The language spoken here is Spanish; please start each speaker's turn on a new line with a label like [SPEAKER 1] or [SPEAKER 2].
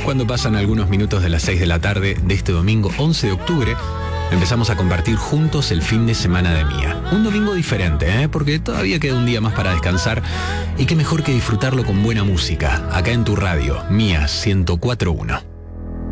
[SPEAKER 1] Cuando pasan algunos minutos de las 6 de la tarde de este domingo 11 de octubre, empezamos a compartir juntos el fin de semana de Mía. Un domingo diferente, porque todavía queda un día más para descansar y qué mejor que disfrutarlo con buena música, acá en tu radio, Mía 104.1.